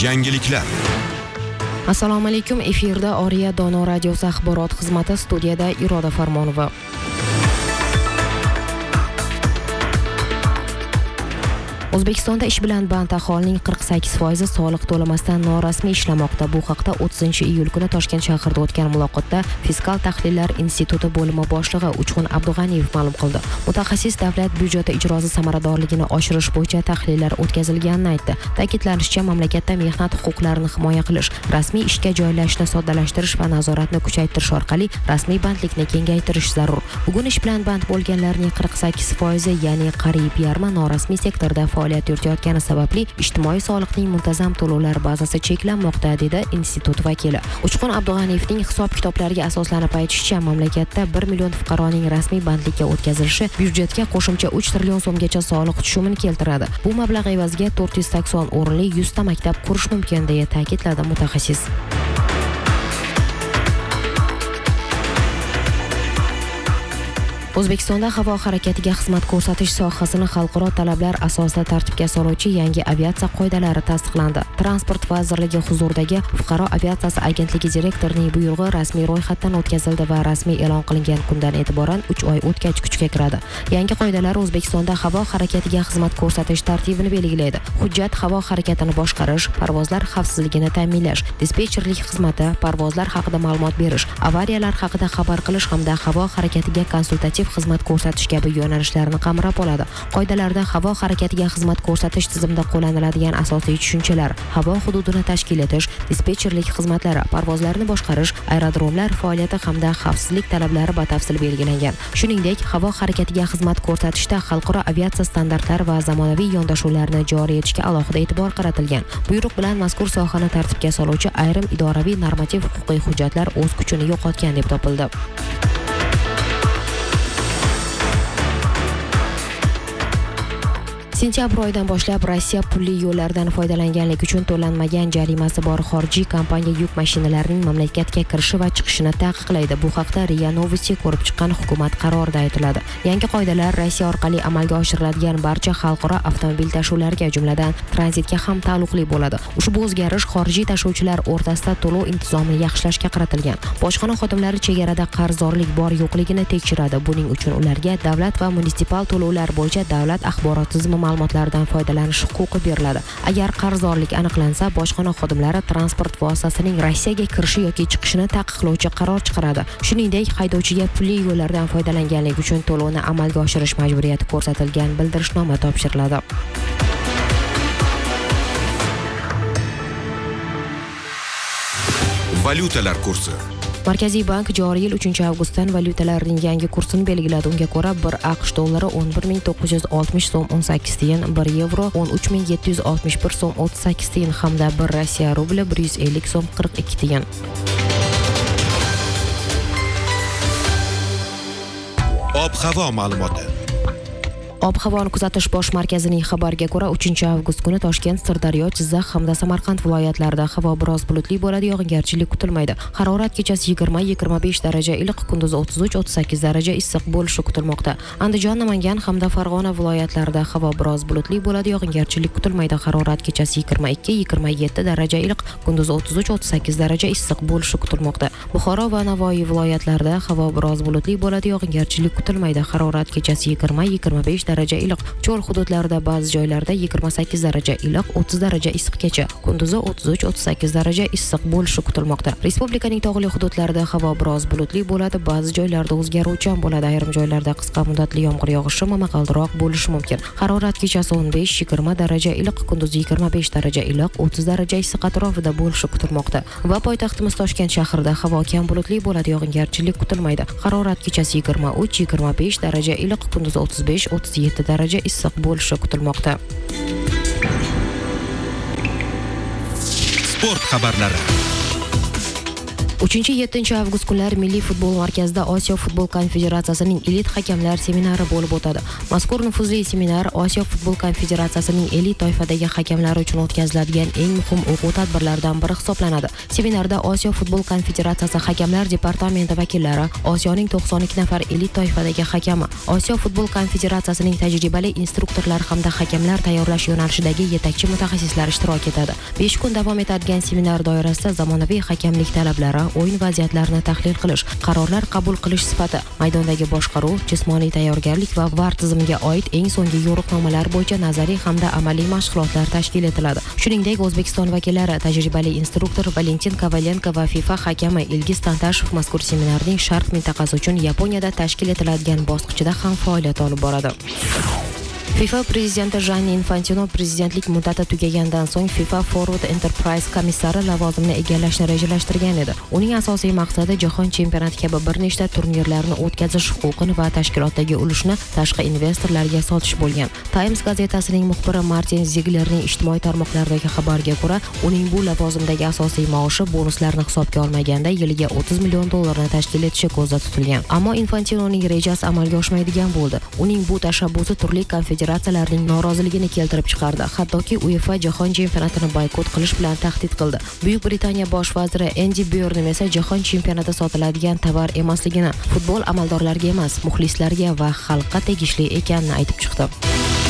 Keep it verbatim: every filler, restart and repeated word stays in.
Yangiliklar. Assalomu alaykum. Efirda Oriya Dono radiosi axborot xizmati, studiyada Iroda Farmonova. O'zbekistonda ish bilan band aholining qirq sakkiz foizi soliq to'lamasdan norasmiy ishlamoqda. Bu haqda o'ttizinchi iyul kuni Toshkent shahrida o'tgan muloqotda Fiskal tahlillar instituti bo'limi boshlig'i Uchqun Abdug'aniyev ma'lum qildi. Mutaxassis davlat byudjeti ijrosi samaradorligini oshirish bo'yicha tahlillar o'tkazilganini aytdi. Ta'kidlanishicha, mamlakatda mehnat huquqlarini himoya qilish, rasmiy ishga joylashishni soddalashtirish va nazoratni kuchaytirish orqali rasmiy bandlikni kengaytirish zarur. Bugun ish bilan band bo'lganlarning qirq sakkiz foizi, ya'ni qariyb yarmi norasmiy sektorda faoliyat yuritayotgani sababli ijtimoiy soliqning muntazam to'lovlar bazasi cheklanmoqda, dedi institut vakili. Uchqun Abdug'aniyevning hisob-kitoblariga asoslanib aytishicha, mamlakatda bir million fuqaroning rasmiy bandlikka o'tkazilishi byudjetga qo'shimcha uch trillion so'mgacha soliq tushumini keltiradi. Bu mablag' evaziga to'rt yuz sakson o'rinli yuz ta maktab qurish mumkin, deya ta'kidladi mutaxassis. O'zbekistonda havo harakatiga xizmat ko'rsatish sohasini xalqaro talablar asosida tartibga soluvchi yangi aviatsiya qoidalari tasdiqlandi. Transport vazirligi huzuridagi Fuqaro aviatsiyasi agentligi direktorining buyrug'i rasmiy ro'yxatdan o'tkazildi va rasmiy e'lon qilingan kundan e'tiboran uch oy o'tgach kuchga kiradi. Yangi qoidalar O'zbekistonda havo harakatiga xizmat ko'rsatish tartibini belgilaydi. Hujjat havo harakatini boshqarish, parvozlar xavfsizligini ta'minlash, dispetcherlik xizmati, parvozlar haqida ma'lumot berish, avariyalar haqida xabar qilish hamda havo harakatiga konsultativ xizmat ko'rsatish kabi yo'nalishlarni qamrab oladi. Qoidalarda havo harakatiga xizmat ko'rsatish tizimida qo'llaniladigan asosiy tushunchalar: havo hududini tashkil etish, dispetcherlik xizmatlari, parvozlarni boshqarish, aerodromlar faoliyati hamda xavfsizlik talablari batafsil belgilangan. Shuningdek, havo harakatiga xizmat ko'rsatishda xalqaro aviatsiya standartlari va zamonaviy yondashuvlarni joriy etishga alohida e'tibor qaratilgan. Buyruq bilan mazkur sohani tartibga soluvchi ayrim idoraviy normativ huquqiy hujjatlar o'z kuchini yo'qotgan deb topildi. Sentyabr oyidan boshlab Rossiya pulli yo'llardan foydalanganlik uchun to'lanmagan jarimasi bor xorijiy kompaniya yuk mashinalarining mamlakatga kirishi va chiqishini taqiqlaydi. Bu haqda Ria Novosti ko'rib chiqqan hukumat qarorida aytiladi. Yangi qoidalar Rossiya orqali amalga oshiriladigan barcha xalqaro avtomobil tashuvlariga, jumladan tranzitga ham taalluqli bo'ladi. Ushbu o'zgarish xorijiy tashuvchilar o'rtasida to'lov intizomini yaxshilashga qaratilgan. Bojxona xodimlari chegarada qarzdorlik bor yo'qligini tekshiradi. Buning uchun ularga davlat va munisipal to'lovlar bo'yicha davlat axborot tizimi ma'lumotlaridan foydalanish huquqi beriladi. Agar qarzdorlik aniqlansa, bojxona xodimlari transport vositasining Rossiyaga kirishi yoki chiqishini taqiqlovchi qaror chiqaradi. Shuningdek, haydovchiga pulli yo'llardan foydalanganlik uchun to'lovni amalga oshirish majburiyati ko'rsatilgan bildirishnoma topshiriladi. Valyutalar kursi. Markaziy bank joriy yil uchinchi avgustdan valyutalarning yangi kursini belgiladi. Unga ko'ra, bir AQSh dollari o'n bir ming to'qqiz yuz oltmish so'm o'n sakkiz tiyin, bir yevro o'n uch ming yetti yuz oltmish bir so'm o'ttiz sakkiz tiyin hamda bir Rossiya rubli bir yuz ellik so'm qirq ikki tiyin. Ob-havo ma'lumoti. Ob-havoni kuzatish bosh markazining xabariga ko'ra, uchinchi avgust kuni Toshkent, Sirdaryo, Jizzax hamda Samarqand viloyatlarida havo biroz bulutli bo'ladi, yog'ingarchilik kutilmaydi. Harorat kechasi yigirma yigirma besh daraja iliq, kunduzi o'ttiz uch o'ttiz sakkiz daraja issiq bo'lishi kutilmoqda. Andijon, Namangan hamda Farg'ona viloyatlarida havo biroz bulutli bo'ladi, yog'ingarchilik kutilmaydi. Harorat kechasi yigirma ikki yigirma yetti daraja iliq, kunduzi o'ttiz uch o'ttiz sakkiz daraja issiq bo'lishi kutilmoqda. Buxoro va Navoiy viloyatlarida havo biroz bulutli bo'ladi, yog'ingarchilik kutilmaydi. Harorat kechasi yigirma yigirma besh daraja iliq, cho'l hududlarida ba'zi joylarda yigirma sakkiz daraja iliq, o'ttiz daraja issiqgacha, kunduzi o'ttiz uch o'ttiz sakkiz daraja issiq bo'lishi kutilmoqda. Respublikaning tog'li hududlarida havo biroz bulutli bo'ladi, ba'zi joylarda o'zgaruvchan bo'ladi, ayrim joylarda qisqa muddatli yomg'ir yog'ishi momaqaldiroq bo'lishi mumkin. Harorat kechasi o'n besh yigirma daraja iliq, kunduzi yigirma besh daraja iliq, o'ttiz daraja issiq atrofida bo'lishi kutilmoqda. Va poytaxtimiz Toshkent shahrida havo kam bulutli bo'ladi, yog'ingarchilik kutilmaydi. Harorat kechasi yigirma uch yigirma besh daraja iliq, kunduzi o'ttiz besh o'ttiz yetti daraja issiq bo'lishi kutilmoqda. Sport xabarlari. uchinchi yettinchi avgust kunlari Milliy futbol markazida Osiyo futbol konfederatsiyasining elit hakamlar seminari bo'lib o'tadi. Mazkur nufuzli seminar Osiyo futbol konfederatsiyasining elit toifadagi hakamlar uchun o'tkaziladigan eng muhim o'quv tadbirlaridan biri hisoblanadi. Seminarda Osiyo futbol konfederatsiyasi hakamlar departamenti vakillari, Osiyoning to'qson ikki nafar elit toifadagi hakami, Osiyo futbol konfederatsiyasining tajribali instruktorlari hamda hakamlar tayyorlash yo'nalishidagi yetakchi mutaxassislar ishtirok etadi. besh kun davom etadigan seminar doirasida zamonaviy hakamlik talablari, o'yin vaziyatlarini tahlil qilish, qarorlar qabul qilish sifati, maydondagi boshqaruv, jismoniy tayyorgarlik va var tizimiga oid eng so'nggi yo'riqnomalar bo'yicha nazariy hamda amaliy mashg'ulotlar tashkil etiladi. Shuningdek, O'zbekiston vakillari, tajribali instruktor Valentin Kovalenko va FIFA hakami Ilgiz Tantashev mazkur seminarning Sharq mintaqasi uchun Yaponiyada tashkil etiladigan bosqichida ham faoliyat olib boradi. FIFA prezidenti Gianni Infantino prezidentlik muddati tugagandan so'ng FIFA Forward Enterprise komissari lavozimini egallashni rejalashtirgan edi. Uning asosiy maqsadi jahon chempionati kabi bir nechta turnirlarni o'tkazish huquqini va tashkilotdagi ulushni tashqi investorlarga sotish bo'lgan. Times gazetasining muxbiri Martin Zieglerning ijtimoiy tarmoqlardagi xabariga ko'ra, uning bu lavozimdagi asosiy maoshi bonuslarni hisobga olmaganda yiliga o'ttiz million dollarni tashkil etishi ko'zda tutilgan. Ammo Infantinoning rejasi amalga oshmaydigan bo'ldi. Uning bu tashabbusi turli konfederatsiyalarning noroziligini keltirib chiqardi. Hattoki UEFA jahon chempionatini boykot qilish bilan tahdid qildi. Buyuk Britaniya bosh vaziri Andy Burnham esa jahon chempionati sotiladigan tovar emasligini, futbol amaldorlarga emas, muxlislarga va xalqqa tegishli ekanini aytib chiqdi.